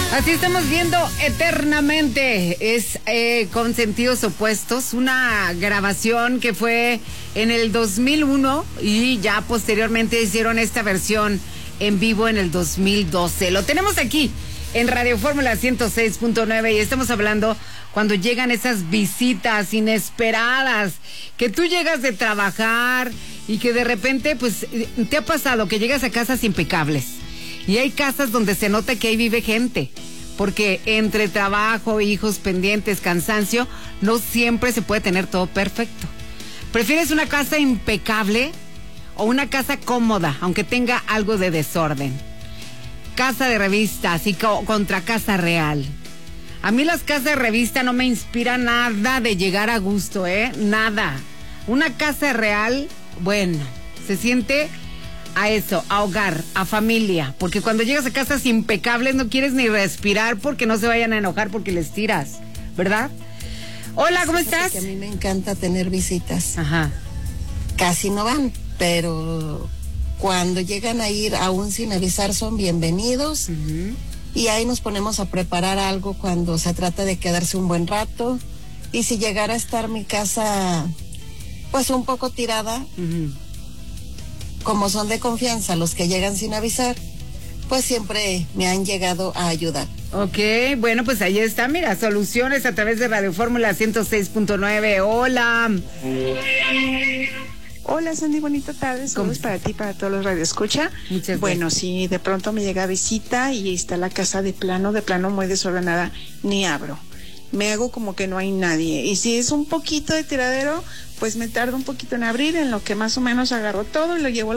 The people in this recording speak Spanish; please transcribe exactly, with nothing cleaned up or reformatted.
Así estamos viendo Eternamente, es eh, con sentidos opuestos, una grabación que fue en el dos mil uno y ya posteriormente hicieron esta versión en vivo en el dos mil doce. Lo tenemos aquí en Radio Fórmula ciento seis punto nueve y estamos hablando cuando llegan esas visitas inesperadas, que tú llegas de trabajar y que de repente pues te ha pasado que llegas a casas impecables. Y hay casas donde se nota que ahí vive gente, porque entre trabajo, hijos pendientes, cansancio, no siempre se puede tener todo perfecto. ¿Prefieres una casa impecable o una casa cómoda, aunque tenga algo de desorden? Casa de revista, así co- contra casa real. A mí las casas de revista no me inspiran nada de llegar a gusto, ¿eh? Nada. Una casa real, bueno, se siente a eso, a hogar, a familia, porque cuando llegas a casas impecables no quieres ni respirar porque no se vayan a enojar porque les tiras, ¿verdad? Hola, ¿cómo estás? Que a mí me encanta tener visitas. Ajá. Casi no van, pero cuando llegan a ir aún sin avisar son bienvenidos. Uh-huh. Y ahí nos ponemos a preparar algo cuando se trata de quedarse un buen rato. Y si llegara a estar mi casa pues un poco tirada, Uh-huh. como son de confianza los que llegan sin avisar, pues siempre me han llegado a ayudar. Ok, bueno, pues ahí está, mira, soluciones a través de Radio Fórmula ciento seis punto nueve. Hola. Hola, Sandy, bonita tarde. Saludos para ti, para todos los radioescucha. Muchas Bueno, gracias. si de pronto me llega visita y está la casa de plano, de plano muy desordenada, ni abro. Me hago como que no hay nadie. Y si es un poquito de tiradero, pues me tardo un poquito en abrir, en lo que más o menos agarro todo y lo llevo